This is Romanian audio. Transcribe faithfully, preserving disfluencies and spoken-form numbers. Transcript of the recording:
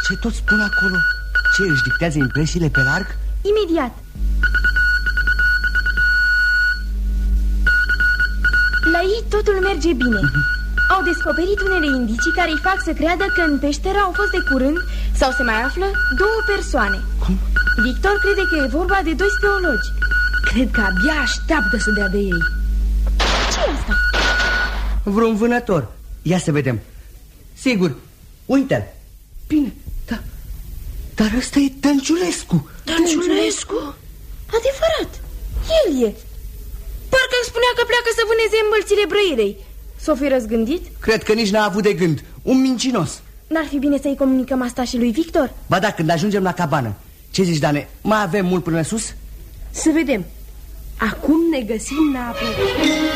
Ce tot spun acolo? Ce, își dictează impresiile pe larg? Imediat. La ei totul merge bine. Au descoperit unele indicii care îi fac să creadă că în peșteră au fost de curând, sau se mai află, două persoane. Cum? Victor crede că e vorba de doi speologi. Cred că abia așteaptă să dea de ei. Ce e asta? Vreun vânător. Ia să vedem. Sigur, uite-l. Bine, dar, dar ăsta e Dănciulescu. Dănciulescu? Adevărat, el e. Parcă îmi spunea că pleacă să vâneze îmbălțile Brăirei. S-o fi răzgândit? Cred că nici n-a avut de gând. Un mincinos. N-ar fi bine să-i comunicăm asta și lui Victor? Ba da, când ajungem la cabană. Ce zici, Dane? Mai avem mult până sus? Să vedem. Acum ne găsim la apă.